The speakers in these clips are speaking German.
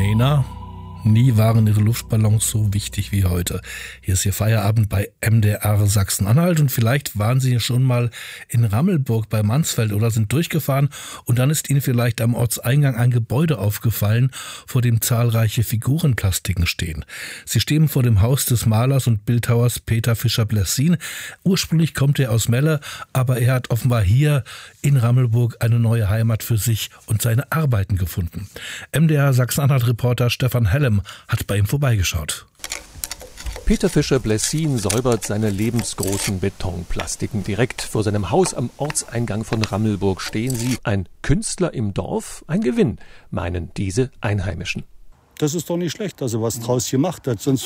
Nena, nie waren ihre Luftballons so wichtig wie heute. Hier ist Ihr Feierabend bei MDR Sachsen-Anhalt und vielleicht waren Sie schon mal in Rammelburg bei Mansfeld oder sind durchgefahren und dann ist Ihnen vielleicht am Ortseingang ein Gebäude aufgefallen, vor dem zahlreiche Figurenplastiken stehen. Sie stehen vor dem Haus des Malers und Bildhauers Peter Fischer-Blessin. Ursprünglich kommt er aus Melle, aber er hat offenbar hier in Rammelburg eine neue Heimat für sich und seine Arbeiten gefunden. MDR Sachsen-Anhalt-Reporter Stefan Hellem hat bei ihm vorbeigeschaut. Peter Fischer-Blessin säubert seine lebensgroßen Betonplastiken. Direkt vor seinem Haus am Ortseingang von Rammelburg stehen sie. Ein Künstler im Dorf, ein Gewinn, meinen diese Einheimischen. Das ist doch nicht schlecht, dass er was draus gemacht hat. Sonst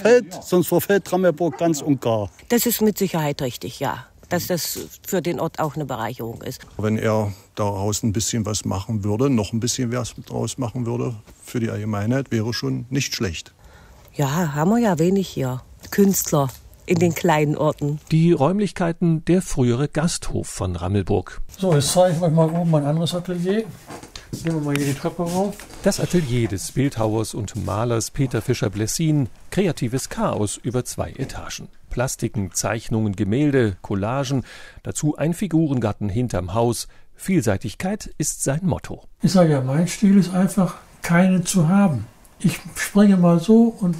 verfällt Rammelburg ganz und gar. Das ist mit Sicherheit richtig, ja. Dass das für den Ort auch eine Bereicherung ist. Wenn er daraus ein bisschen was machen würde, noch ein bisschen was draus machen würde für die Allgemeinheit, wäre schon nicht schlecht. Ja, haben wir ja wenig hier. Künstler in den kleinen Orten. Die Räumlichkeiten der frühere Gasthof von Rammelburg. So, jetzt zeige ich euch mal oben ein anderes Atelier. Gehen wir mal hier die Treppe rauf. Das Atelier des Bildhauers und Malers Peter Fischer-Blessin. Kreatives Chaos über 2 Etagen. Plastiken, Zeichnungen, Gemälde, Collagen, dazu ein Figurengarten hinterm Haus. Vielseitigkeit ist sein Motto. Ich sage ja, mein Stil ist einfach, keinen zu haben. Ich springe mal so und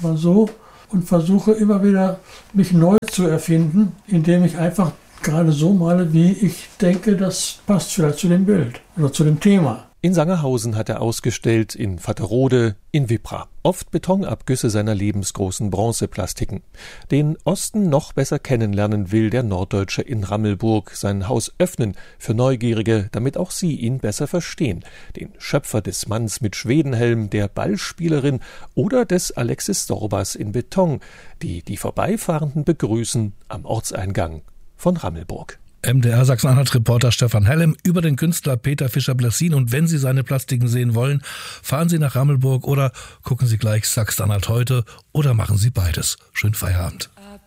versuche immer wieder, mich neu zu erfinden, indem ich einfach gerade so male, wie ich denke, das passt vielleicht zu dem Bild oder zu dem Thema. In Sangerhausen hat er ausgestellt, in Vaterode, in Wippra. Oft Betonabgüsse seiner lebensgroßen Bronzeplastiken. Den Osten noch besser kennenlernen will der Norddeutsche in Rammelburg sein Haus öffnen für Neugierige, damit auch sie ihn besser verstehen. Den Schöpfer des Manns mit Schwedenhelm, der Ballspielerin oder des Alexis Sorbas in Beton, die Vorbeifahrenden begrüßen am Ortseingang von Rammelburg. MDR Sachsen-Anhalt-Reporter Stefan Hellem über den Künstler Peter Fischer-Blessin. Und wenn Sie seine Plastiken sehen wollen, fahren Sie nach Rammelburg oder gucken Sie gleich Sachsen-Anhalt heute oder machen Sie beides. Schönen Feierabend.